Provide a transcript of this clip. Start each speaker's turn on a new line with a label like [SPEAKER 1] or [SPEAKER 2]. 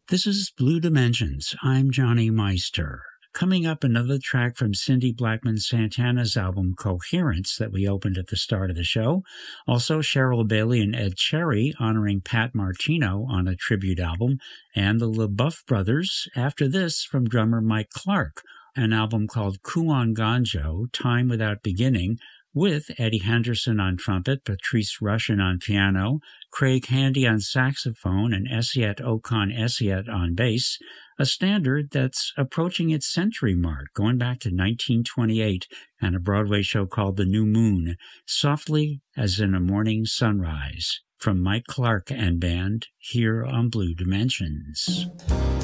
[SPEAKER 1] This is Blue Dimensions. I'm Johnny Meister. Coming up, another track from Cindy Blackman Santana's album Coherence that we opened at the start of the show. Also, Cheryl Bailey and Ed Cherry honoring Pat Martino on a tribute album. And the LaBeouf Brothers, after this, from drummer Mike Clark, an album called Kuon Ganjo, Time Without Beginning, with Eddie Henderson on trumpet, Patrice Rushen on piano, Craig Handy on saxophone, and Esiet Okon Esiet on bass, a standard that's approaching its century mark, going back to 1928, and a Broadway show called The New Moon, Softly as in a Morning Sunrise, from Mike Clark and Band, here on Blue Dimensions.